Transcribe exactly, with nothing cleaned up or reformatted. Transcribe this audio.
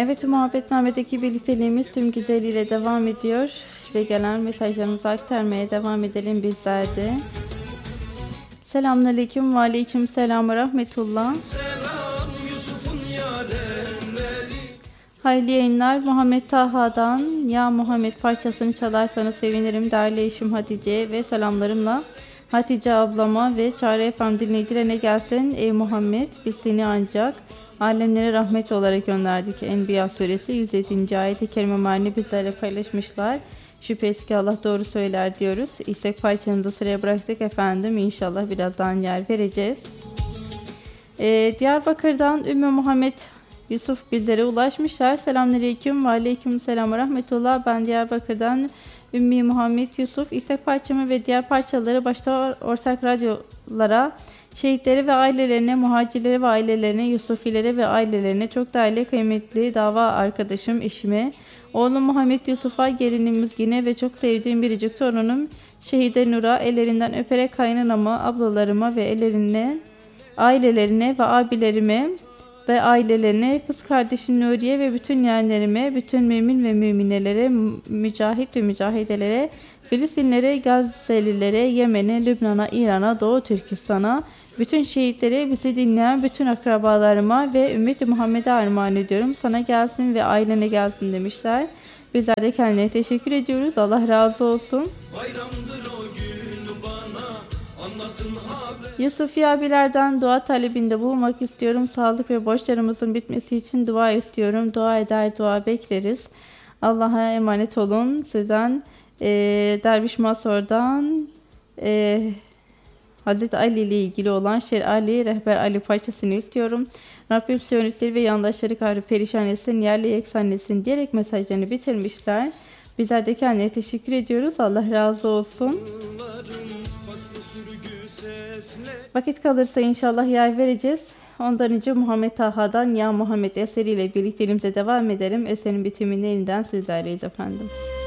Evet, Muhabbetname'deki birlikteliğimiz tüm güzelliğiyle devam ediyor ve gelen mesajlarımızı aktarmaya devam edelim bizler de. Selamünaleyküm ve aleyküm selam ve rahmetullah. Selam Yusuf'un yarenleri. Hayırlı yayınlar. Muhammed Taha'dan Ya Muhammed parçasını çalarsanız sevinirim değerli eşim Hatice ve selamlarımla Hatice ablama ve Çare F M dinleyicilerine gelsin. Ey Muhammed, biz seni ancak alemlere rahmet olarak gönderdik. Enbiya suresi yüz yedinci ayet-i kerime mealini bizlerle paylaşmışlar. Şüphesiz ki Allah doğru söyler diyoruz. İstek parçamızı sıraya bıraktık efendim. İnşallah birazdan yer vereceğiz. Ee, Diyarbakır'dan Ümmü Muhammed Yusuf bizlere ulaşmışlar. Selamünaleyküm ve aleyküm selam ve rahmetullah. Ben Diyarbakır'dan Ümmü Muhammed Yusuf. İstek parçamı ve diğer parçaları başta ortak radyolara, şehitleri ve ailelerine, muhacirleri ve ailelerine, Yusufilere ve ailelerine, çok değerli kıymetli dava arkadaşım, eşime, oğlum Muhammed Yusuf'a, gelinim Müzgine ve çok sevdiğim biricik torunum Şehide Nur'a, ellerinden öperek kaynanama, ablalarıma ve ellerinden ailelerine ve abilerime ve ailelerine, kız kardeşim Nuriye ve bütün yeğenlerime, bütün mümin ve müminelere, mücahit ve mücahidelere, Filistinlere, Gazze'lilere, Yemen'e, Lübnan'a, İran'a, Doğu Türkistan'a, bütün şehitlere, bizi dinleyen bütün akrabalarıma ve Ümmet-i Muhammed'e armağan ediyorum. Sana gelsin ve ailene gelsin demişler. Bizler de kendine teşekkür ediyoruz. Allah razı olsun. Bayramdır o gün bana anlatın haber. Yusufi abilerden dua talebinde bulunmak istiyorum. Sağlık ve borçlarımızın bitmesi için dua istiyorum. Dua eder, dua bekleriz. Allah'a emanet olun. Sizden e, Derviş Masor'dan e, Hazreti Ali ile ilgili olan Şer Ali, Rehber Ali parçasını istiyorum. Rabbim Siyonistleri ve yandaşları kahrı perişan etsin, yerli yeksan etsin diyerek mesajlarını bitirmişler. Bizler de kendine teşekkür ediyoruz. Allah razı olsun. Vakit kalırsa inşallah yer vereceğiz. Ondan önce Muhammed Taha'dan Ya Muhammed eseriyle birlikte elimize devam edelim. Eserin bitiminde yeniden sizlerleyiz efendim.